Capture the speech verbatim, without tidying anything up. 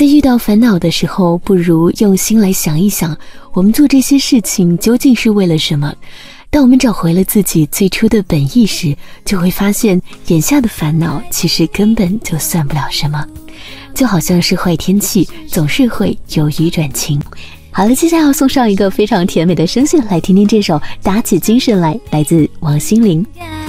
在遇到烦恼的时候，不如用心来想一想，我们做这些事情究竟是为了什么。当我们找回了自己最初的本意时，就会发现眼下的烦恼其实根本就算不了什么，就好像是坏天气总是会由雨转晴。好了，接下来要送上一个非常甜美的声线，来听听这首打起精神来，来自王心凌。